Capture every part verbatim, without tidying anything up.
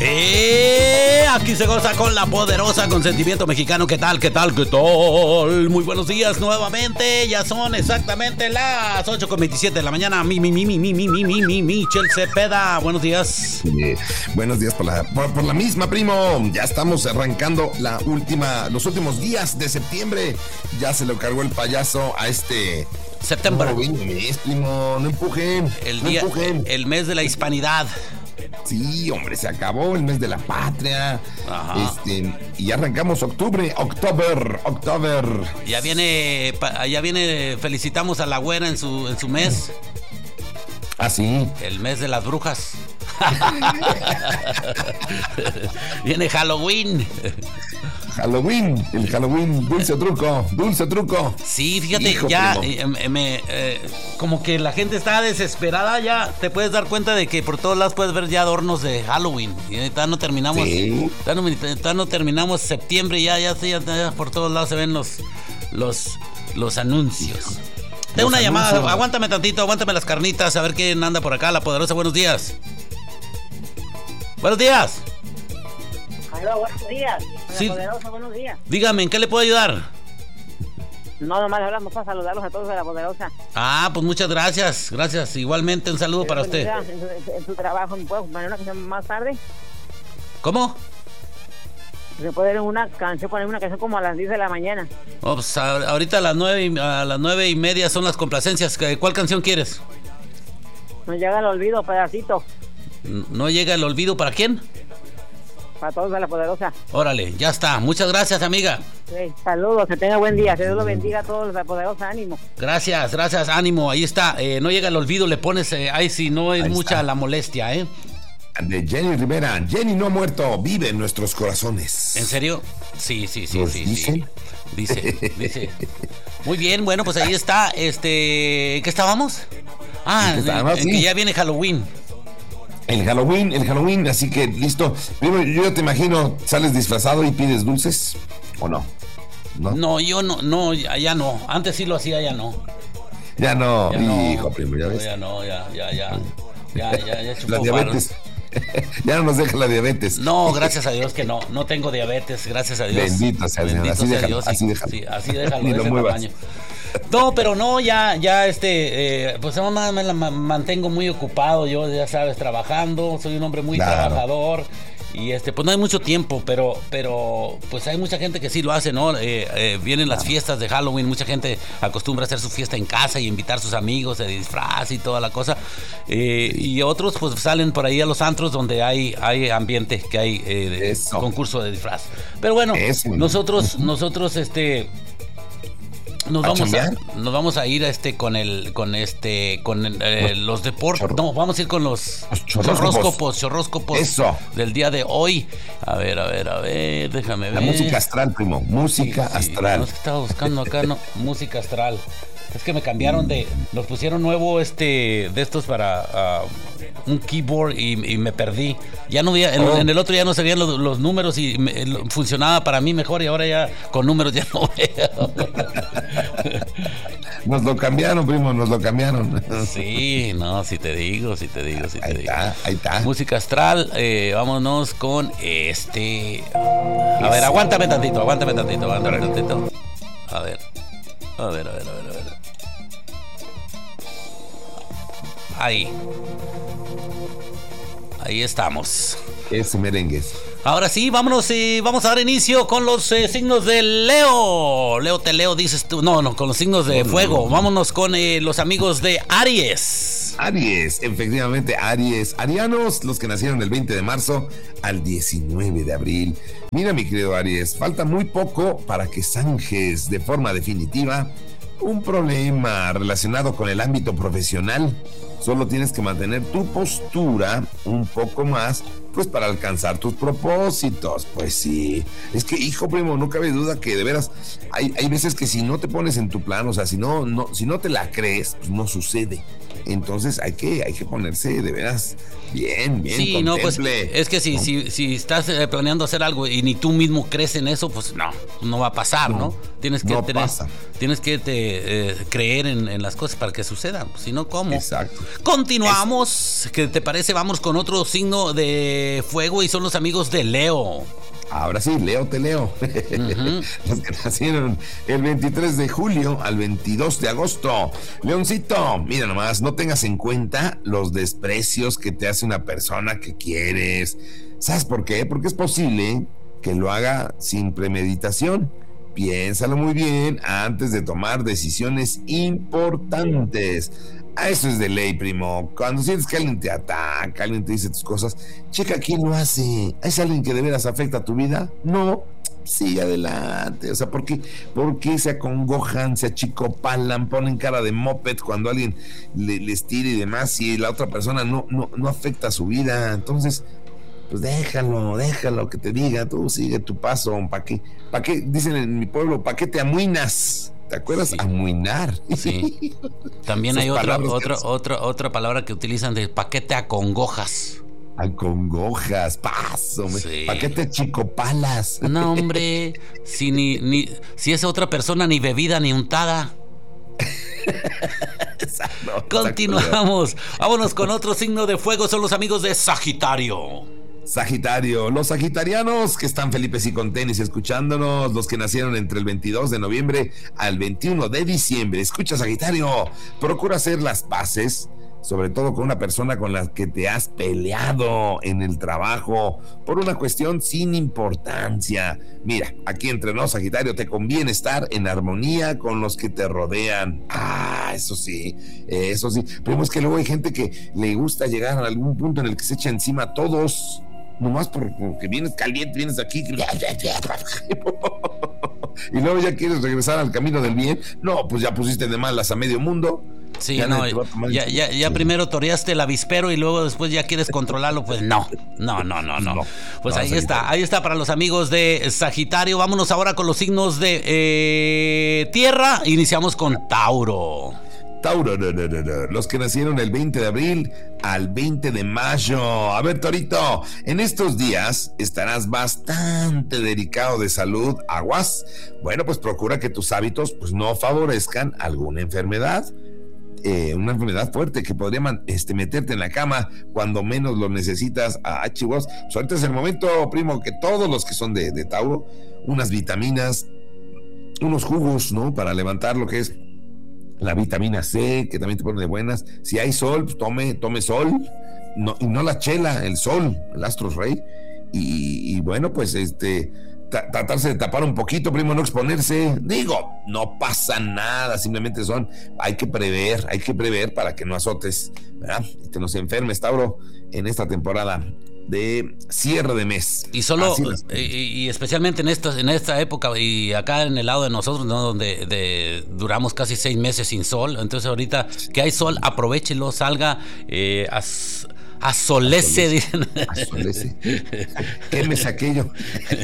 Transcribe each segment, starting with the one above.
Eh, aquí se goza con la poderosa consentimiento mexicano. ¿Qué tal? ¿Qué tal? ¿Qué tal? Muy buenos días nuevamente. Ya son exactamente las ocho con veintisiete de la mañana. Mi, mi, mi, mi, mi, mi, mi, mi, mi, Michel Cepeda. Buenos días. Eh, buenos días por la, por, por la misma, primo. Ya estamos arrancando la última, los últimos días de septiembre. Ya se lo cargó el payaso a este... Septiembre. No, mes, primo. No empujen. El no día, empujen. el mes de la hispanidad. Sí, hombre, se acabó el mes de la patria. Ajá. Este, y ya arrancamos octubre, octubre, octubre. Ya viene, ya viene, felicitamos a la güera en su, en su mes. Ah, sí. El mes de las brujas. Viene Halloween. Halloween, el Halloween, dulce truco, dulce truco. Sí, fíjate, Hijo, ya primo. eh, me, eh, como que la gente está desesperada, ya te puedes dar cuenta de que por todos lados puedes ver ya adornos de Halloween. Y ahorita no terminamos, Sí. ya no, ya no terminamos septiembre, ya, ya, ya, ya por todos lados se ven los, los, los anuncios. Tengo una anuncios. llamada, aguántame tantito, aguántame las carnitas, a ver quién anda por acá, la poderosa. Buenos días. Buenos días. Hola, buenos días. Sí. Poderosa, buenos días. Dígame, ¿en qué le puedo ayudar? No, nomás hablamos para saludarlos a todos de la Poderosa. Ah, pues muchas gracias, gracias. Igualmente un saludo para usted. En su, en su trabajo, ¿me puedo poner una canción más tarde? ¿Cómo? Se puede poner una canción, poner una canción como a las diez de la mañana. Oh, pues a- ahorita a las nueve y, a las nueve y media son las complacencias. ¿Cuál canción quieres? Nos llega el olvido, pedacito. ¿No llega el olvido para quién? Para todos de la Poderosa. Órale, ya está. Muchas gracias, amiga. Sí, saludos, que tenga buen día. Que Dios lo bendiga a todos los de la Poderosa. Ánimo. Gracias, gracias, ánimo. Ahí está. Eh, no llega el olvido, le pones, eh, ay, si no es Ahí mucha está. la molestia, ¿eh? De Jenny Rivera. Jenny no ha muerto, vive en nuestros corazones. ¿En serio? Sí, sí, sí, ¿Nos sí, dicen? sí. Dice, dice. Muy bien, bueno, pues ahí está. Este, ¿en qué estábamos? Ah, ¿En qué en, estábamos? en Sí. que ya viene Halloween. El Halloween, el Halloween, así que listo. Primo, yo ya te imagino, sales disfrazado y pides dulces, ¿o no? ¿No? No, yo no, no, ya, ya no. Antes sí lo hacía, ya no. Ya no, Ya no. hijo, primo, ya No, ves. ya no, ya, ya, ya. Ya, ya, ya chupó La diabetes. Ya no nos deja la diabetes. No, gracias a Dios que no, no tengo diabetes, gracias a Dios. Bendito sea Dios, Bendito así sea déjalo, Dios, así sí, déjalo. sí, así déjalo, Ni de lo ese muevas. tamaño. No, pero no, ya, ya, este, eh, pues aún nada me la ma- mantengo muy ocupado, yo ya sabes, trabajando, soy un hombre muy Claro. trabajador. Y este, pues no hay mucho tiempo, pero, pero pues hay mucha gente que sí lo hace, ¿no? Eh, eh, vienen las fiestas de Halloween, mucha gente acostumbra a hacer su fiesta en casa y invitar a sus amigos de disfraz y toda la cosa. Eh, y otros pues salen por ahí a los antros donde hay, hay ambiente, que hay eh, de- Eso. concurso de disfraz. Pero bueno, Eso. nosotros, nosotros, este... Nos ¿A vamos, a, chambear? nos vamos a ir a este con el con este con el, eh, los deportes. Chorro- No, vamos a ir con los, Los chorróscopos. chorróscopos, chorróscopos Eso. del día de hoy. A ver, a ver, a ver, déjame ver. La música astral, primo, música Sí, astral. no, es que estaba buscando acá, no, música astral. Es que me cambiaron de, nos pusieron nuevo este de estos para ah, un keyboard y, y me perdí. Ya no veía, en, Oh. en el otro ya no se veían los, los números y me- lo- funcionaba para mí mejor y ahora ya con números ya no veo. Nos lo cambiaron, primo, nos lo cambiaron. Sí, no, si te digo, si te digo, si te Ahí digo. está, ahí está. Música astral, eh, vámonos con este. A ver, aguántame tantito, aguántame tantito, aguántame tantito. A ver, a ver, a ver, a ver, a ver. Ahí. Ahí estamos. Ese merengues. Ahora sí, vámonos y vamos a dar inicio con los eh, signos de Leo. Leo te leo, dices tú. No, no, con los signos de No, no, fuego. no, no. Vámonos con eh, los amigos de Aries. Aries, efectivamente, Aries. Arianos, los que nacieron del veinte de marzo al diecinueve de abril. Mira, mi querido Aries, falta muy poco para que zanjes de forma definitiva un problema relacionado con el ámbito profesional. Solo tienes que mantener tu postura un poco más, pues para alcanzar tus propósitos. Pues sí, es que, hijo primo, no cabe duda que de veras hay, hay veces que si no te pones en tu plan, o sea, si no, no, si no te la crees, pues no sucede. Entonces hay que, hay que ponerse de veras bien, bien. Sí, no, pues es que si, si, si estás planeando hacer algo y ni tú mismo crees en eso, pues no, no va a pasar, ¿no? ¿no? Tienes que no tener, pasa. Tienes que te, eh, creer en, en las cosas para que sucedan, si no, ¿cómo? Exacto. Continuamos, es... ¿qué te parece? Vamos con otro signo de fuego y son los amigos de Leo. Ahora sí, Leo te leo. Uh-huh. Los que nacieron el veintitrés de julio al veintidós de agosto. Leoncito, mira nomás, no tengas en cuenta los desprecios que te hace una persona que quieres. ¿Sabes por qué? Porque es posible que lo haga sin premeditación. Piénsalo muy bien antes de tomar decisiones importantes. A eso es de ley, primo. Cuando sientes que alguien te ataca, alguien te dice tus cosas, checa quién lo hace. ¿Es alguien que de veras afecta a tu vida? No. Sí, adelante. O sea, ¿por qué, por qué se acongojan, se achicopalan, ponen cara de moped cuando alguien le, les tira y demás y la otra persona no, no, no afecta a su vida? Entonces, pues déjalo, déjalo que te diga, tú sigue tu paso. ¿Para qué? ¿Para qué? Dicen en mi pueblo, ¿para qué te amuinas? ¿Te acuerdas? Sí. Amuinar. Sí. También hay otra, otra, otra, otra palabra que utilizan de ¿para qué te acongojas? Acongojas, paso. Sí. ¿Para qué te chicopalas? No, hombre, si, ni, ni, si es otra persona ni bebida ni untada. No, continuamos. Vámonos con otro signo de fuego. Son los amigos de Sagitario. Sagitario, los sagitarianos que están felices y con tenis escuchándonos, los que nacieron entre el veintidós de noviembre al veintiuno de diciembre. Escucha, Sagitario, procura hacer las paces, sobre todo con una persona con la que te has peleado en el trabajo por una cuestión sin importancia. Mira, aquí entre nos, Sagitario, te conviene estar en armonía con los que te rodean. Ah, eso sí, eso sí. Pero es que luego hay gente que le gusta llegar a algún punto en el que se echa encima a todos. Nomás porque vienes caliente, vienes aquí y luego ya quieres regresar al camino del bien. No, pues ya pusiste de malas a medio mundo. Sí, ya no, ya, ya, ya sí. Primero toreaste el avispero y luego después ya quieres controlarlo, pues no, no, no, no, no. Pues no, ahí está, ahí está para los amigos de Sagitario. Vámonos ahora con los signos de eh, tierra. Iniciamos con Tauro. Tauro, no, no, no, no. Los que nacieron el veinte de abril al veinte de mayo. A ver, Torito, en estos días estarás bastante delicado de salud. Aguas. Bueno, pues procura que tus hábitos pues no favorezcan alguna enfermedad. Eh, una enfermedad fuerte que podría man, este, meterte en la cama cuando menos lo necesitas. Ah, chivos, pues ahorita es el momento, primo, que todos los que son de, de Tauro, unas vitaminas, unos jugos, ¿no? Para levantar lo que es la vitamina C, que también te pone de buenas. Si hay sol, pues tome, tome sol, no, y no la chela, el sol, el Astros Rey. Y, y bueno, pues este... tratarse de tapar un poquito, primo, no exponerse. Digo, no pasa nada, simplemente son, hay que prever, hay que prever para que no azotes, ¿verdad? Y te nos enfermes, Tauro, en esta temporada de cierre de mes. Y solo, y, y especialmente en esta, en esta época, y acá en el lado de nosotros, ¿no? Donde de, duramos casi seis meses sin sol, entonces ahorita que hay sol, aprovéchelo, salga, eh, as, Asolece, dicen. Asolece. Quémese aquello.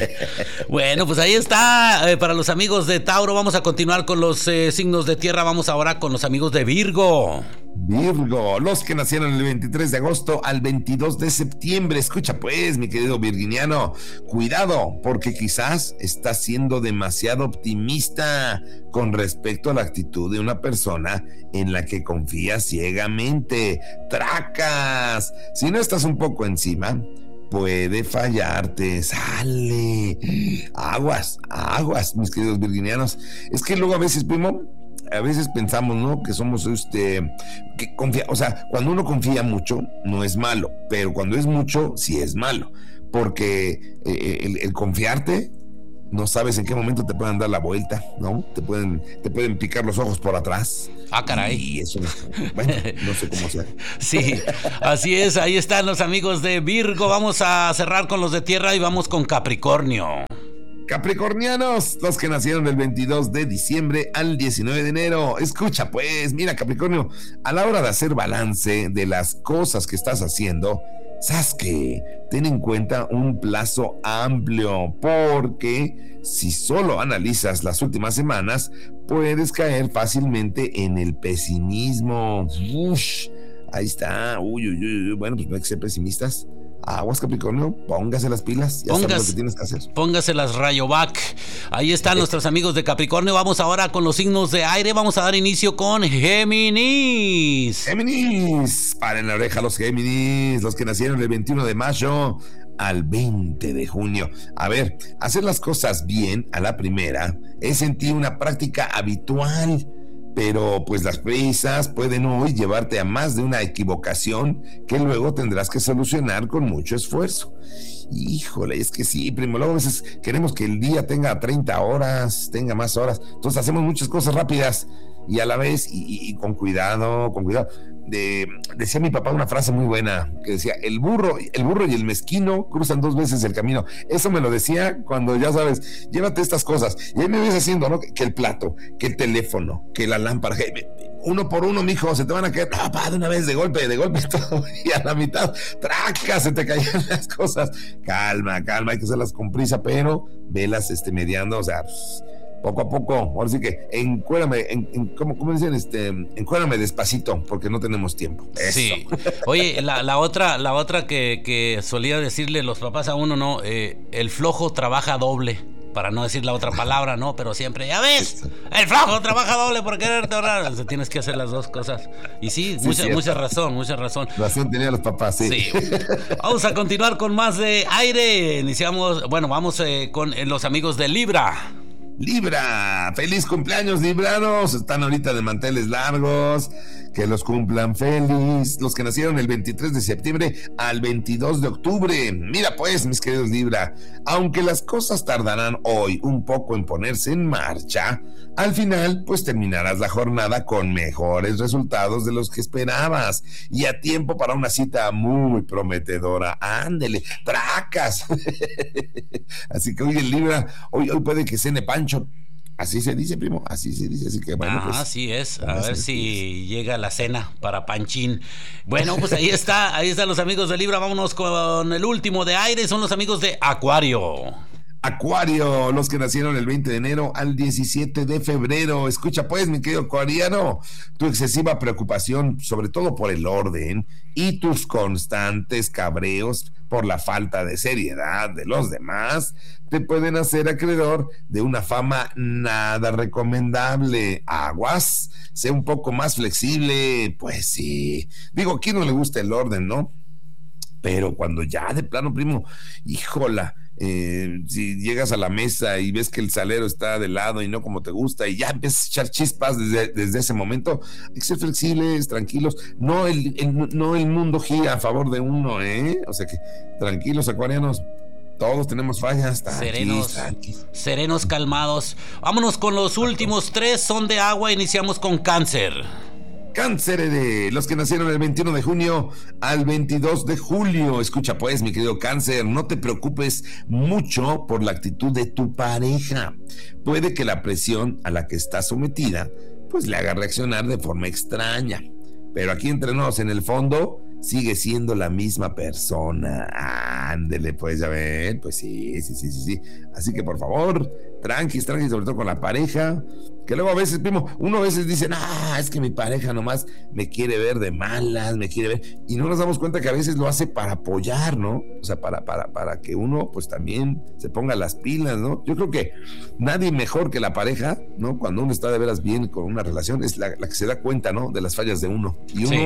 Bueno, pues ahí está. Eh, para los amigos de Tauro, vamos a continuar con los eh, signos de tierra. Vamos ahora con los amigos de Virgo. Virgo, los que nacieron el veintitrés de agosto al veintidós de septiembre. Escucha pues, mi querido virginiano, cuidado, porque quizás estás siendo demasiado optimista con respecto a la actitud de una persona en la que confías ciegamente. Tracas, si no estás un poco encima, puede fallarte. Sale. Aguas, aguas, mis queridos virginianos. Es que luego a veces, primo, a veces pensamos, ¿no? Que somos este, que confía, o sea, cuando uno confía mucho, no es malo, pero cuando es mucho, sí es malo, porque eh, el, el confiarte, no sabes en qué momento te pueden dar la vuelta, ¿no? Te pueden, te pueden picar los ojos por atrás. Ah, caray. Y eso, bueno, no sé cómo sea. Sí, así es, ahí están los amigos de Virgo. Vamos a cerrar con los de tierra y vamos con Capricornio. Capricornianos, los que nacieron del veintidós de diciembre al diecinueve de enero. Escucha pues, mira, Capricornio, a la hora de hacer balance de las cosas que estás haciendo, Sasuke, ten en cuenta un plazo amplio, porque si solo analizas las últimas semanas, puedes caer fácilmente en el pesimismo. Ush, ahí está. Uy, uy, uy. Bueno, pues no hay que ser pesimistas. Aguas, Capricornio, póngase las pilas, ya Pongas, sabes lo que tienes que hacer. Póngase las Rayovac. Ahí están nuestros amigos de Capricornio. Vamos ahora con los signos de aire. Vamos a dar inicio con Géminis. Géminis, paren la oreja los Géminis, los que nacieron el veintiuno de mayo al veinte de junio. A ver, hacer las cosas bien a la primera es en ti una práctica habitual. Pero pues las prisas pueden hoy llevarte a más de una equivocación que luego tendrás que solucionar con mucho esfuerzo. Híjole, es que sí, primo, luego a veces queremos que el día tenga treinta horas, tenga más horas, entonces hacemos muchas cosas rápidas y a la vez, y, y, y con cuidado, con cuidado. De, decía mi papá una frase muy buena que decía, el burro, el burro y el mezquino cruzan dos veces el camino. Eso me lo decía cuando, ya sabes, llévate estas cosas. Y ahí me ves haciendo, ¿no? Que el plato, que el teléfono, que la lámpara, que uno por uno, mijo, se te van a caer, papá, de una vez, de golpe, de golpe todo, y a la mitad, traca, se te caían las cosas. Calma, calma, hay que hacerlas con prisa, pero velas este, mediando, o sea, pues, poco a poco, ahora sí que encuérame, en, en, ¿cómo, ¿cómo dicen? Este, encuérame despacito, porque no tenemos tiempo. Eso. Sí. Oye, la, la otra, la otra que, que solía decirle los papás a uno, ¿no? Eh, el flojo trabaja doble, para no decir la otra palabra, ¿no? Pero siempre, ya ves, el flojo trabaja doble por quererte ahorrar. O sea, tienes que hacer las dos cosas. Y sí, sí mucha, mucha razón, mucha razón. Razón tenían los papás, sí. Sí. Vamos a continuar con más de aire. Iniciamos, bueno, vamos eh, con eh, los amigos de Libra. Libra, feliz cumpleaños, libranos. Están ahorita de manteles largos, que los cumplan feliz. Los que nacieron el veintitrés de septiembre al veintidós de octubre. Mira pues, mis queridos Libra, aunque las cosas tardarán hoy un poco en ponerse en marcha, al final pues terminarás la jornada con mejores resultados de los que esperabas y a tiempo para una cita muy prometedora. Ándele, tracas. Así que hoy el Libra, hoy, hoy puede que cene pancho. Así se dice, primo, así se dice, así que bueno, ah, pues. Así es, a ver si llega la cena para Panchín. Bueno, pues ahí está, ahí están los amigos de Libra. Vámonos con el último de aire, son los amigos de Acuario. Acuario, los que nacieron el veinte de enero al diecisiete de febrero. Escucha pues, mi querido acuariano, tu excesiva preocupación, sobre todo por el orden, y tus constantes cabreos por la falta de seriedad de los demás, te pueden hacer acreedor de una fama nada recomendable. Aguas, sé un poco más flexible, pues sí. Digo, ¿a quién no le gusta el orden, no? Pero cuando ya de plano, primo, híjola, Eh, si llegas a la mesa y ves que el salero está de lado y no como te gusta y ya empiezas a echar chispas desde, desde ese momento, hay que ser flexibles, tranquilos, no el, el, no el mundo gira a favor de uno, ¿eh? O sea que tranquilos, acuarianos, todos tenemos fallas, tranquis, serenos, tranquis. serenos, calmados. Vámonos con los últimos tres, son de agua, iniciamos con Cáncer. Cáncer, de los que nacieron el veintiuno de junio al veintidós de julio. Escucha pues, mi querido Cáncer, no te preocupes mucho por la actitud de tu pareja. Puede que la presión a la que está sometida pues le haga reaccionar de forma extraña, pero aquí entre nos, en el fondo sigue siendo la misma persona. Ándele pues, a ver, pues sí, sí, sí, sí, sí. Así que por favor, tranqui, tranqui, sobre todo con la pareja, que luego a veces, primo, uno a veces dice, ah, es que mi pareja nomás me quiere ver de malas, me quiere ver, y no nos damos cuenta que a veces lo hace para apoyar, ¿no? O sea, para, para, para que uno pues también se ponga las pilas, ¿no? Yo creo que nadie mejor que la pareja, ¿no? Cuando uno está de veras bien con una relación, es la, la que se da cuenta, ¿no? De las fallas de uno. Y uno...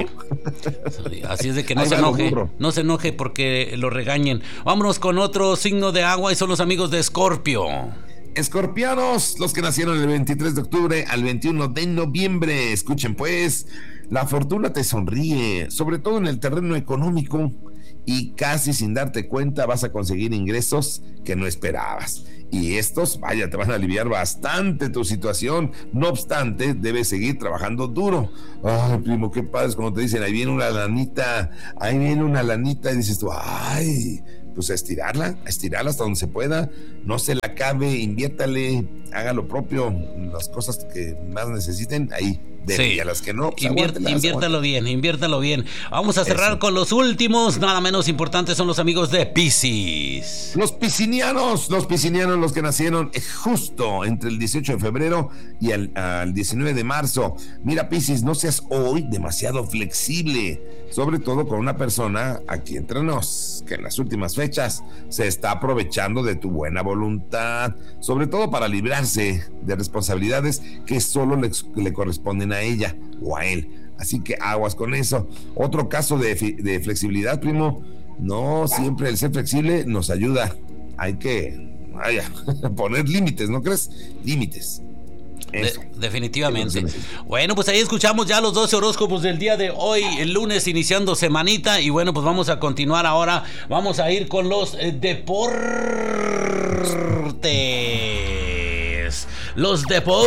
Sí. Así es de que no se enoje, no se enoje porque lo regañen. Vámonos con otro signo de agua y son los amigos de Escorpio. Escorpianos, los que nacieron el veintitrés de octubre al veintiuno de noviembre. Escuchen pues, la fortuna te sonríe, sobre todo en el terreno económico, y casi sin darte cuenta vas a conseguir ingresos que no esperabas. Y estos, vaya, te van a aliviar bastante tu situación. No obstante, debes seguir trabajando duro. Ay, primo, qué padre es cuando te dicen, ahí viene una lanita, ahí viene una lanita, y dices tú, ay, pues a estirarla, a estirarla hasta donde se pueda, no se la acabe, inviértale, haga lo propio, las cosas que más necesiten, ahí, de Sí. y a las que no, pues, Invier- aguántelas, inviértalo aguántelas. bien, inviértalo bien. Vamos a cerrar Eso. con los últimos, nada menos importantes son los amigos de Piscis. Los piscinianos, los piscinianos, los que nacieron justo entre el dieciocho de febrero y el, al diecinueve de marzo. Mira, Piscis, no seas hoy demasiado flexible, sobre todo con una persona aquí entre nos, que en las últimas fechas se está aprovechando de tu buena voluntad, sobre todo para librarse de responsabilidades que solo le, le corresponden a ella o a él. Así que aguas con eso. Otro caso de, de flexibilidad, primo. No siempre el ser flexible nos ayuda. Hay que vaya, poner límites, ¿no crees? Límites. De, definitivamente. Bueno, pues ahí escuchamos ya los doce horóscopos del día de hoy, el lunes iniciando semanita. Y bueno, pues vamos a continuar ahora. Vamos a ir con los eh, deportes. Los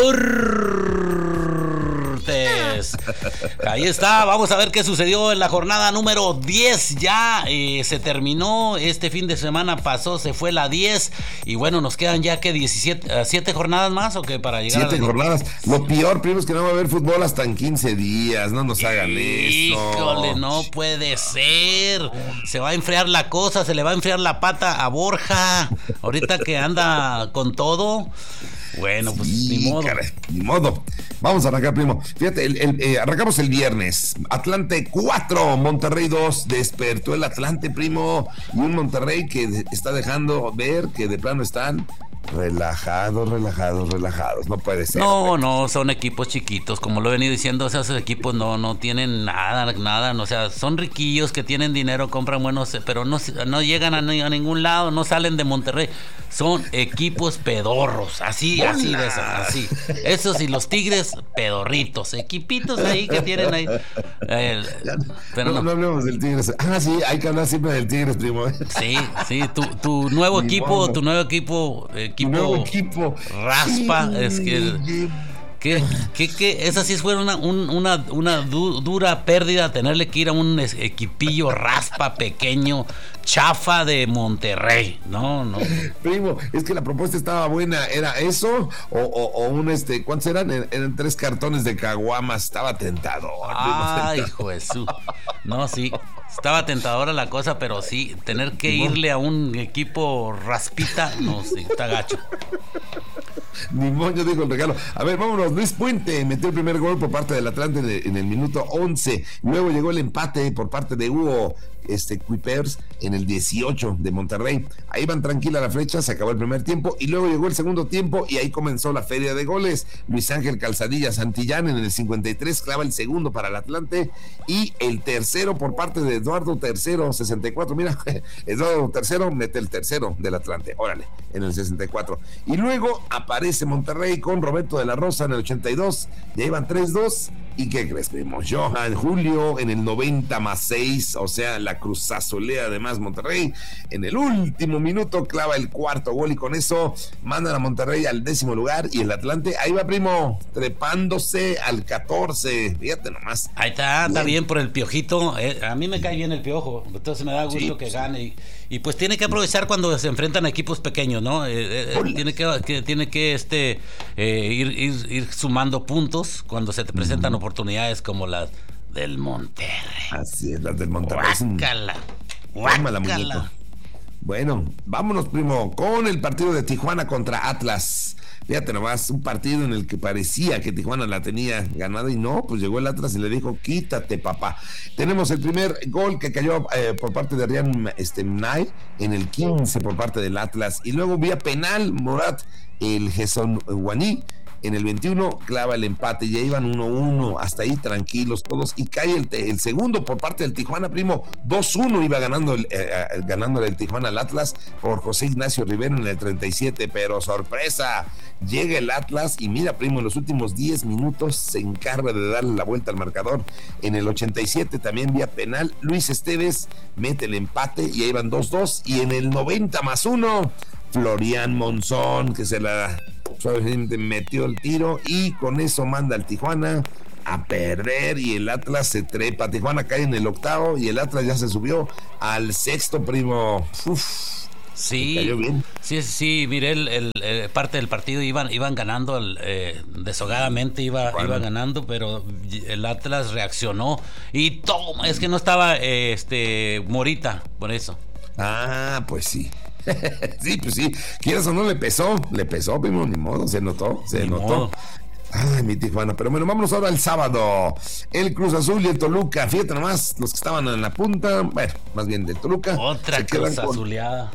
deportes. Ahí está, vamos a ver qué sucedió en la jornada número diez. Ya eh, se terminó, este fin de semana pasó, se fue la diez. Y bueno, nos quedan ya que diecisiete, uh, siete jornadas más o qué para llegar siete a las jornadas. Lo peor, primo, es que no va a haber fútbol hasta en quince días. No nos hagan eso. Híjole, no puede ser. Se va a enfriar la cosa, se le va a enfriar la pata a Borja. Ahorita que anda con todo. Bueno, pues sí, ni modo. Caray, ni modo. Vamos a arrancar, primo. Fíjate, el, el, eh, arrancamos el viernes. Atlante cuatro, Monterrey dos. Despertó el Atlante, primo. Y un Monterrey que de, está dejando ver que de plano están relajados, relajados, relajados. No puede ser. No, güey. no, son equipos chiquitos. Como lo he venido diciendo, o sea, esos equipos no, no tienen nada, nada. O sea, son riquillos que tienen dinero, compran buenos, pero no, no llegan a, a ningún lado, no salen de Monterrey. Son equipos pedorros, así, ¡Hola! así de esos, así. Esos y los Tigres, pedorritos, equipitos ahí que tienen ahí. Eh, pero no, no. no hablemos del Tigres. Ah, sí, hay que hablar siempre del Tigres, primo. Sí, sí, tu, tu nuevo Ni equipo, modo. tu nuevo equipo, equipo, Nuevo equipo. raspa, Sí, es que... Que, que, que esa sí fue una, un, una, una du, dura pérdida tenerle que ir a un equipillo raspa pequeño, chafa de Monterrey. No, no. Primo, es que la propuesta estaba buena. ¿Era eso? O, o, o un este, ¿cuántos eran? Eran tres cartones de caguamas. Estaba tentador. Ay, hijo de su. No, sí. Estaba tentadora la cosa, pero sí, tener que irle a un equipo raspita, no, sí, está gacho. Ni moño, dijo el regalo. A ver, vámonos. Luis Puente metió el primer gol por parte del Atlante en el, en el minuto once. Luego llegó el empate por parte de Hugo este, Kuipers en el dieciocho de Monterrey. Ahí van tranquila la flecha, se acabó el primer tiempo y luego llegó el segundo tiempo y ahí comenzó la feria de goles. Luis Ángel Calzadilla Santillán en el cincuenta y tres clava el segundo para el Atlante y el tercero por parte de Eduardo Tercero, sesenta y cuatro. Mira, Eduardo Tercero mete el tercero del Atlante, órale, en el sesenta y cuatro. Y luego aparece Monterrey con Roberto de la Rosa en el ochenta y dos, ya iban tres dos. ¿Y qué crees, primo? Johan Julio en el noventa más seis, o sea, la cruzazolea además Monterrey. En el último minuto clava el cuarto gol y con eso mandan a Monterrey al décimo lugar y el Atlante, ahí va, primo, trepándose al catorce. Fíjate nomás. Ahí está, está bien por el piojito. Eh, a mí me cae bien el piojo, entonces me da gusto Sí, que sí. gane. Y, y pues tiene que aprovechar cuando se enfrentan a equipos pequeños, ¿no? Eh, eh, tiene que, que tiene que este eh, ir, ir, ir sumando puntos cuando se te presentan uh-huh. oportunidades como las del Monterrey. Así es, las del Monterrey. Guácala, Tómala, guácala. muñeco. Bueno, vámonos, primo, con el partido de Tijuana contra Atlas. Fíjate nomás, un partido en el que parecía que Tijuana la tenía ganada y no, pues llegó el Atlas y le dijo, quítate, papá. Tenemos el primer gol que cayó eh, por parte de Rian este, Mnay en el quince por parte del Atlas. Y luego vía penal, Morat, el Gerson Guaní, en el veintiuno clava el empate, ya iban uno uno, hasta ahí tranquilos todos, y cae el, el segundo por parte del Tijuana, primo, dos uno iba ganando el, eh, ganándole el Tijuana al Atlas por José Ignacio Rivero en el treinta y siete, pero sorpresa, llega el Atlas y mira, primo, en los últimos diez minutos se encarga de darle la vuelta al marcador. En el ochenta y siete también vía penal, Luis Esteves mete el empate y ahí van dos dos, y en el noventa más uno, Florian Monzón, que se la suavemente metió el tiro y con eso manda al Tijuana a perder y el Atlas se trepa. Tijuana cae en el octavo y el Atlas ya se subió al sexto, primo. Uf, Sí, cayó bien. sí, sí, miré el, el, el parte del partido, iban iban ganando el, eh, deshogadamente, iba, bueno. iba ganando, pero el Atlas reaccionó y toma, es que no estaba eh, este Morita, por eso. Ah, pues sí. Sí, pues sí, quieras o no le pesó, le pesó, primo, ni modo, se notó, se ni notó. Modo. Ay, mi Tijuana, pero bueno, vámonos ahora al sábado. El Cruz Azul y el Toluca, fíjate nomás, los que estaban en la punta, bueno, más bien del Toluca. Otra Cruz Azuleada.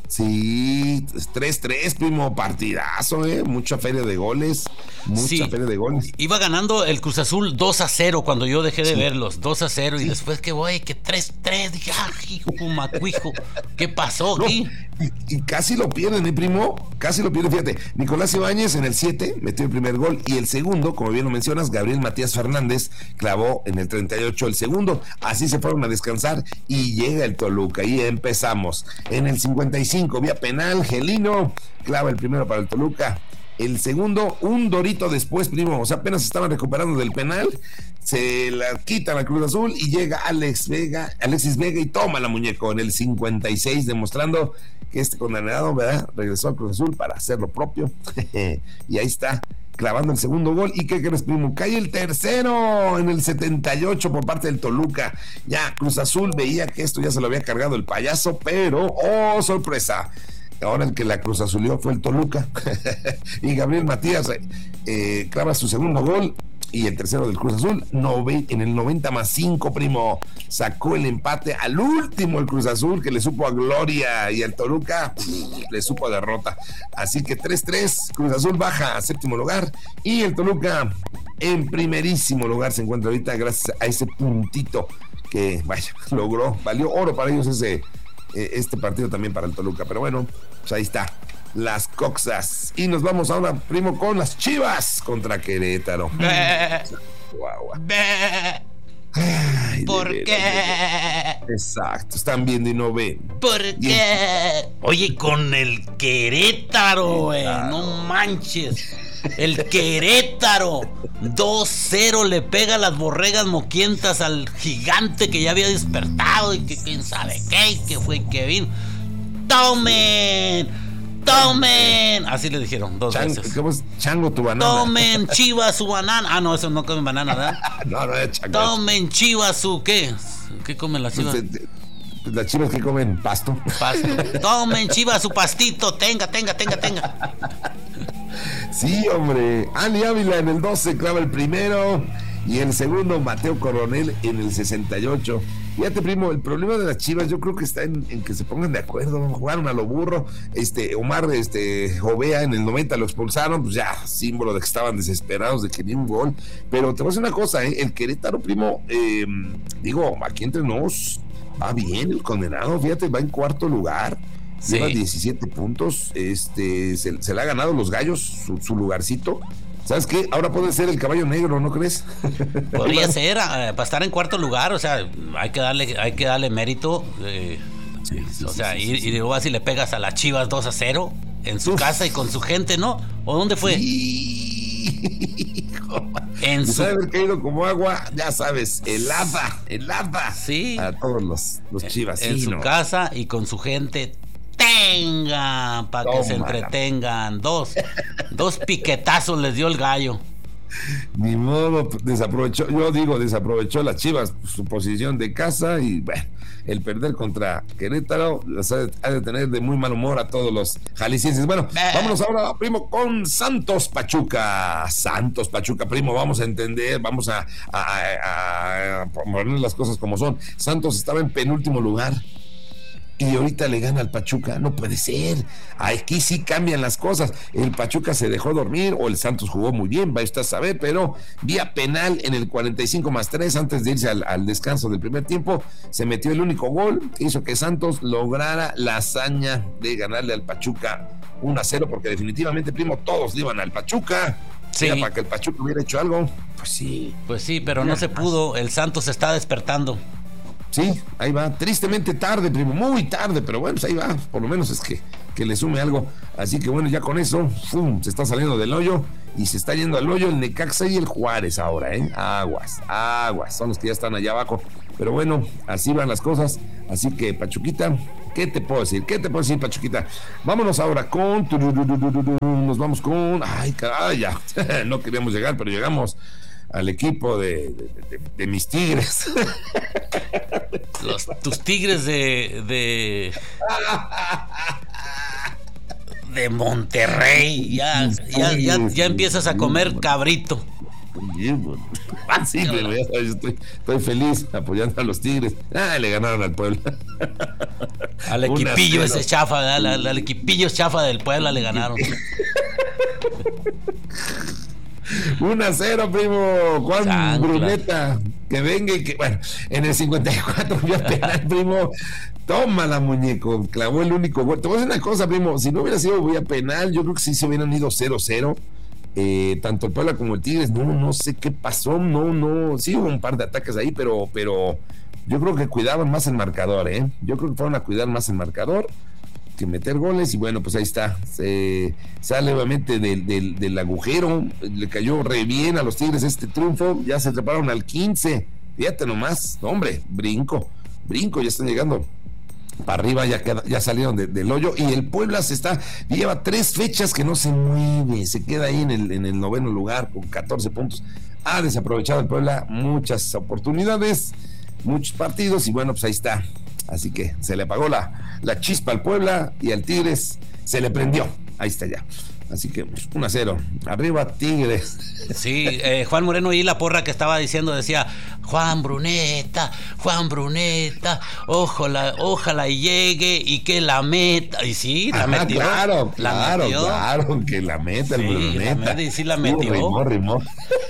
Sí, tres tres, primo, partidazo, eh, mucha feria de goles, mucha sí. feria de goles. Iba ganando el Cruz Azul dos a cero cuando yo dejé de sí. verlos, dos a cero, sí. y después que voy, que tres tres, dije, ah, hijo, macuijo, ¿qué pasó no, aquí? Y, y casi lo pierden, mi primo, casi lo pierden, fíjate, Nicolás Ibáñez en el siete metió el primer gol, y el segundo, como bien lo mencionas, Gabriel Matías Fernández clavó en el treinta y ocho el segundo, así se fueron a descansar, y llega el Toluca, y empezamos, en el cincuenta y cinco vía penal, Gelino clava el primero para el Toluca, el segundo, un dorito después, primo, o sea, apenas estaban recuperando del penal, se la quitan a Cruz Azul y llega Alex Vega, Alexis Vega y toma la muñeco en el cincuenta y seis, demostrando que este condenado, ¿verdad?, regresó a Cruz Azul para hacer lo propio, y ahí está, clavando el segundo gol. ¿Y qué crees, primo? Cae el tercero en el setenta y ocho por parte del Toluca. Ya Cruz Azul veía que esto ya se lo había cargado el payaso, pero ¡oh, sorpresa! Ahora el que la Cruz Azulió fue el Toluca. Y Gabriel Matías eh, clava su segundo gol. Y el tercero del Cruz Azul, nove, en el noventa más cinco, primo, sacó el empate al último el Cruz Azul, que le supo a gloria, y el Toluca pff, le supo a derrota. Así que tres tres, Cruz Azul baja a séptimo lugar, y el Toluca en primerísimo lugar se encuentra ahorita gracias a ese puntito que, vaya, logró, valió oro para ellos ese, este partido también para el Toluca. Pero bueno, pues ahí está. Las Coxas. Y nos vamos ahora, primo, con las Chivas contra Querétaro. Guau. Ay, ¿por qué? Exacto, están viendo y no ven. ¿Por qué? Oye, con el Querétaro, eh, no manches. El Querétaro dos cero le pega las borregas moquientas al gigante que ya había despertado y que quién sabe qué, que fue Kevin. ¡Tomen! ¡Tomen! Así le dijeron dos Chango, veces. ¿Cómo es? Chango tu banana. ¡Tomen, Chivas, su banana! Ah, no, eso no comen banana, ¿verdad? No, no es chango. ¡Tomen, Chivas, su qué! ¿Qué comen las Chivas? Pues, las Chivas que comen pasto. Pasto. ¡Tomen, Chivas, su pastito! ¡Tenga, tenga, tenga, tenga! Sí, hombre. Ali Ávila en el doce clava el primero. Y el segundo, Mateo Coronel en el sesenta y ocho. Fíjate, primo, el problema de las Chivas yo creo que está en, en que se pongan de acuerdo, jugaron a lo burro. Este Omar este Jovea en el noventa lo expulsaron, pues ya, símbolo de que estaban desesperados de que ni un gol. Pero te voy a decir una cosa, ¿eh? El Querétaro, primo, eh, digo, aquí entre nos, va bien el condenado, fíjate, va en cuarto lugar. Sí. Lleva diecisiete puntos, este se, se le ha ganado los Gallos su, su lugarcito. ¿Sabes qué? Ahora puede ser el caballo negro, ¿no crees? Podría ser, eh, para estar en cuarto lugar, o sea, hay que darle, hay que darle mérito. Eh, sí, sí, o sea, sí, sí, y, sí. y digo, así le pegas a las Chivas dos a cero en su Uf. casa y con su gente, ¿no? ¿O dónde fue? Sí. En su... sabe haber caído como agua, ya sabes, helada, helada. Sí. A todos los, los Chivas. En sí, su ¿no? casa y con su gente. Tengan para que se entretengan. Dos, dos piquetazos les dio el gallo. Ni modo, desaprovechó, yo digo, desaprovechó las Chivas su posición de casa y bueno, el perder contra Querétaro las ha de, ha de tener de muy mal humor a todos los jaliscienses. Bueno, eh. vámonos ahora, primo, con Santos Pachuca. Santos Pachuca, primo, vamos a entender, vamos a, a, a, a poner las cosas como son. Santos estaba en penúltimo lugar y ahorita le gana al Pachuca. No puede ser. Aquí sí cambian las cosas. El Pachuca se dejó dormir o el Santos jugó muy bien, va usted a saber, pero vía penal en el cuarenta y cinco más tres, antes de irse al, al descanso del primer tiempo, se metió el único gol que hizo que Santos lograra la hazaña de ganarle al Pachuca uno a cero, porque definitivamente, primo, todos le iban al Pachuca. Sí. Era para que el Pachuca hubiera hecho algo. Pues sí. Pues sí, pero no se pudo. El Santos se está despertando. Sí, ahí va, tristemente tarde, primo, muy tarde, pero bueno, pues ahí va, por lo menos es que, que le sume algo. Así que bueno, ya con eso, ¡fum!, se está saliendo del hoyo y se está yendo al hoyo el Necaxa y el Juárez ahora, ¿eh? Aguas, aguas, son los que ya están allá abajo. Pero bueno, así van las cosas. Así que, Pachuquita, ¿qué te puedo decir? ¿Qué te puedo decir, Pachuquita? Vámonos ahora con... Nos vamos con... Ay, caray, ya. No queríamos llegar, pero llegamos al equipo de, de, de, de mis Tigres. Los, tus Tigres de... de... de Monterrey. Ya, ya, ya, ya empiezas a comer cabrito. Sí, pero ya sabes, estoy, estoy feliz apoyando a los Tigres. Ah, le ganaron al Puebla. Al equipillo ese chafa, al, al, al equipillo chafa del Puebla le ganaron. uno a cero, primo. Juan Chancla. Bruneta, que venga y que, bueno, en el cincuenta y cuatro vía penal, primo. Tómala, muñeco. Clavó el único gol. Te voy a decir una cosa, primo. Si no hubiera sido vía penal, yo creo que sí se hubieran ido cero cero. Eh, tanto el Puebla como el Tigres, no, no sé qué pasó, no, no, sí hubo un par de ataques ahí, pero, pero yo creo que cuidaban más el marcador, ¿eh? Yo creo que fueron a cuidar más el marcador que meter goles, y bueno, pues ahí está, se sale obviamente del, del, del agujero, le cayó re bien a los Tigres este triunfo, ya se treparon al quince, fíjate nomás, hombre, brinco, brinco, ya están llegando para arriba, ya, queda, ya salieron de, del hoyo, y el Puebla se está, lleva tres fechas que no se mueve, se queda ahí en el, en el noveno lugar con catorce puntos. Ha desaprovechado el Puebla muchas oportunidades, muchos partidos, y bueno, pues ahí está. Así que se le apagó la, la chispa al Puebla, y al Tigres se le prendió. Ahí está ya. Así que uno a cero. Arriba Tigres. Sí, eh, Juan Moreno y la porra que estaba diciendo decía: Juan Bruneta, Juan Bruneta, ojalá, ojalá y llegue y que la meta. Y sí, la Ajá, metió. Claro, la claro, metió. claro, que la meta el Sí, Bruneta. la meta, y sí la metió. Uh, rimó, rimó.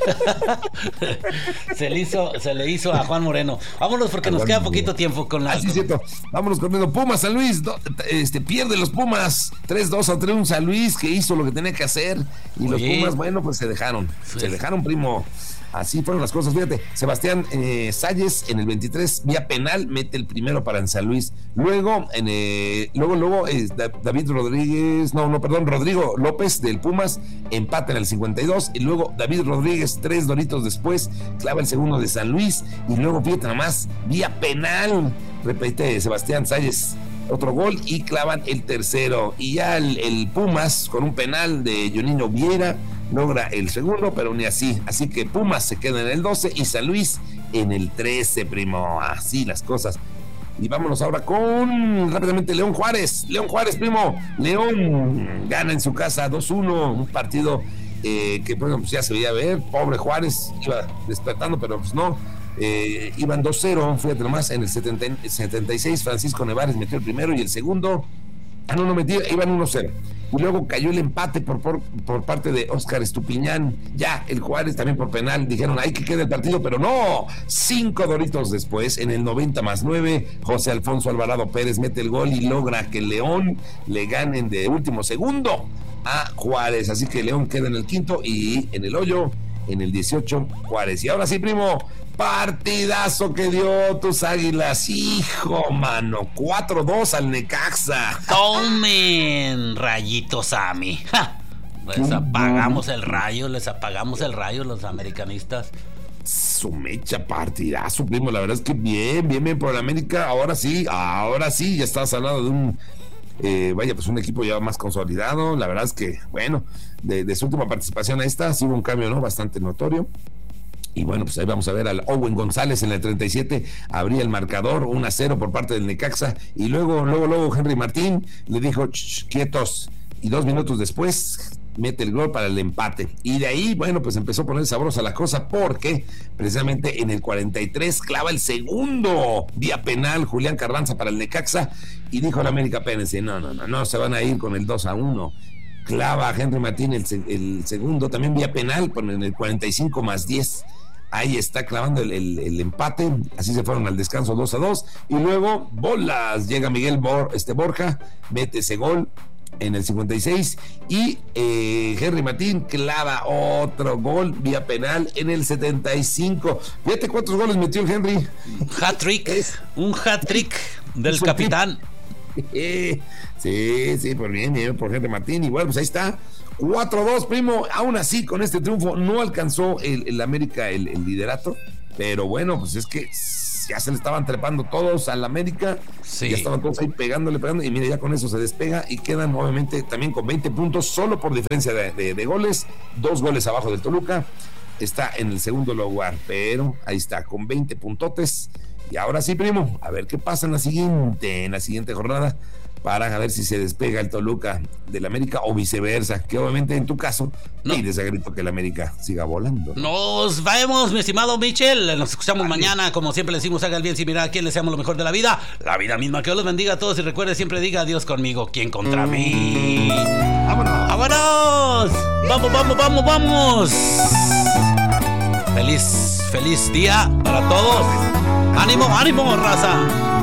se le hizo, se le hizo a Juan Moreno. Vámonos porque A nos Juan queda Moreno. poquito tiempo con la. Así es cierto. Vámonos corriendo. Pumas San Luis. Do, este, pierde los Pumas. tres dos a tres un San Luis que hizo lo que tenía que hacer. Y Oye. los Pumas, bueno, pues se dejaron. Sí. Se dejaron, primo. Así fueron las cosas. Fíjate, Sebastián eh, Salles en el veintitrés, vía penal, mete el primero para en San Luis. Luego, en, eh, luego, luego eh, David Rodríguez, no, no, perdón, Rodrigo López del Pumas empata en el cincuenta y dos. Y luego David Rodríguez, tres doritos después, clava el segundo de San Luis. Y luego, fíjate nomás, vía penal, repite Sebastián Salles, otro gol y clavan el tercero. Y ya el, el Pumas, con un penal de Jonino Viera, logra el segundo, pero ni así. Así que Pumas se queda en el doce y San Luis en el trece, primo. Así las cosas. Y vámonos ahora con rápidamente León Juárez. León Juárez, primo. León gana en su casa dos uno. Un partido eh, que, bueno, pues ya se veía ver. Pobre Juárez, iba despertando, pero pues no. Eh, iban dos cero, fíjate nomás, en el setenta, setenta y seis Francisco Nevares metió el primero y el segundo, ah no, no metió, iban uno cero, y luego cayó el empate por, por, por parte de Óscar Estupiñán, ya el Juárez también por penal, dijeron ahí que queda el partido, pero no, cinco doritos después, en el noventa más nueve, José Alfonso Alvarado Pérez mete el gol y logra que el León le ganen de último segundo a Juárez, así que León queda en el quinto y en el hoyo, en el dieciocho, Juárez. Y ahora sí, primo, partidazo que dio tus Águilas, hijo, mano, cuatro dos al Necaxa. Tomen, rayito Sammy. Ja. Les apagamos el rayo, les apagamos el rayo los americanistas. Su mecha, partidazo, primo, la verdad es que bien, bien, bien por el América, ahora sí, ahora sí, ya estás hablando de un, eh, vaya, pues un equipo ya más consolidado, la verdad es que, bueno, de, de su última participación a esta, sí hubo un cambio, ¿no?, bastante notorio. Y bueno, pues ahí vamos a ver al Owen González en el treinta y siete, abría el marcador, uno a cero por parte del Necaxa, y luego, luego, luego Henry Martín le dijo, quietos, y dos minutos después mete el gol para el empate, y de ahí, bueno, pues empezó a poner sabrosa la cosa, porque precisamente en el cuarenta y tres clava el segundo vía penal Julián Carranza para el Necaxa, y dijo la América, espérense, no, no, no, no, se van a ir con el dos a uno, clava a Henry Martín el, el segundo, también vía penal, en el cuarenta y cinco más diez, ahí está clavando el, el, el empate, así se fueron al descanso dos a dos, y luego bolas, llega Miguel Bor, este Borja, mete ese gol en el cincuenta y seis, y eh, Henry Martín clava otro gol vía penal en el setenta y cinco. Fíjate cuántos goles metió el Henry. Hat-trick, un hat-trick del capitán. Sí, sí, por bien, bien, por Henry Martín. Y bueno, pues ahí está, cuatro dos, primo. Aún así, con este triunfo no alcanzó el, el América el, el liderato, pero bueno, pues es que ya se le estaban trepando todos al América, sí. Ya estaban todos ahí pegándole, pegando, y mira, ya con eso se despega y quedan obviamente también con veinte puntos, solo por diferencia de, de, de goles, dos goles abajo del Toluca, está en el segundo lugar, pero ahí está, con veinte puntotes, y ahora sí, primo, a ver qué pasa en la siguiente, en la siguiente jornada, para ver si se despega el Toluca del América o viceversa, que obviamente en tu caso no pides a grito que el América siga volando, ¿no? Nos vemos, mi estimado Michel, nos escuchamos Ay. mañana, como siempre le decimos, haga el bien sin mirar a quién, le deseamos lo mejor de la vida, la vida misma, que Dios los bendiga a todos y recuerde, siempre diga Dios conmigo, ¿quién contra mm. mí? ¡Vámonos! ¡Vámonos! ¡Vamos, vamos, vamos, vamos! Feliz, feliz día para todos. ¡Ánimo, ánimo, raza!